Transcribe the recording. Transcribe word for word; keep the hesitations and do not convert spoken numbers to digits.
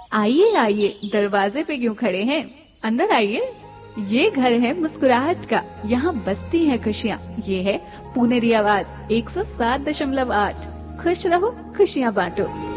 आइए आइए, दरवाजे पे क्यों खड़े हैं, अंदर आइए। ये घर है मुस्कुराहट का, यहाँ बसती हैं खुशियाँ। ये है पुनेरी आवाज एक सौ सात दशमलव आठ। खुश रहो, खुशियाँ बांटो।